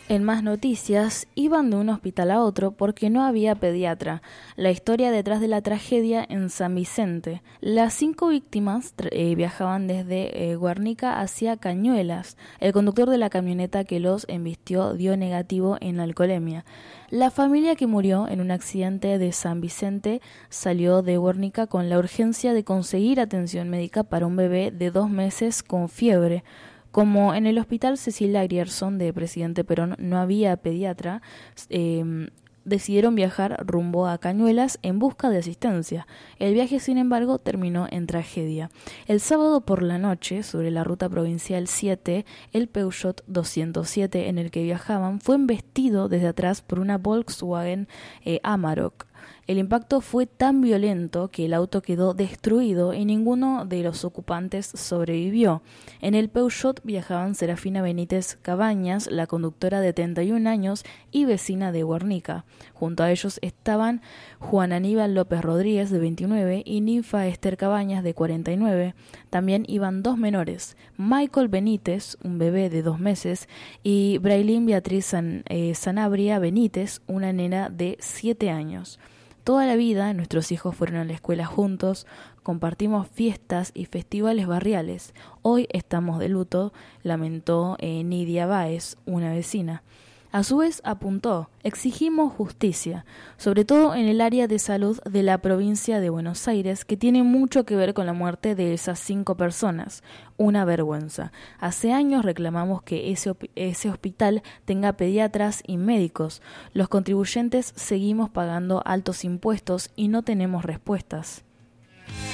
En más noticias, iban de un hospital a otro porque no había pediatra. La historia detrás de la tragedia en San Vicente. Las 5 víctimas viajaban desde Guernica hacia Cañuelas. El conductor de la camioneta que los embistió dio negativo en alcoholemia. La familia que murió en un accidente de San Vicente salió de Guernica con la urgencia de conseguir atención médica para un bebé de 2 meses con fiebre. Como en el hospital Cecilia Grierson de Presidente Perón no había pediatra, decidieron viajar rumbo a Cañuelas en busca de asistencia. El viaje, sin embargo, terminó en tragedia. El sábado por la noche, sobre la ruta provincial 7, el Peugeot 207 en el que viajaban fue embestido desde atrás por una Volkswagen Amarok. El impacto fue tan violento que el auto quedó destruido y ninguno de los ocupantes sobrevivió. En el Peugeot viajaban Serafina Benítez Cabañas, la conductora de 31 años y vecina de Guernica. Junto a ellos estaban Juan Aníbal López Rodríguez, de 29, y Ninfa Esther Cabañas, de 49. También iban 2 menores, Michael Benítez, un bebé de 2 meses, y Brailín Beatriz Sanabria Benítez, una nena de 7 años. Toda la vida nuestros hijos fueron a la escuela juntos, compartimos fiestas y festivales barriales. Hoy estamos de luto, lamentó Nidia Báez, una vecina. A su vez apuntó, exigimos justicia, sobre todo en el área de salud de la provincia de Buenos Aires, que tiene mucho que ver con la muerte de esas 5 personas. Una vergüenza. Hace años reclamamos que ese hospital tenga pediatras y médicos. Los contribuyentes seguimos pagando altos impuestos y no tenemos respuestas.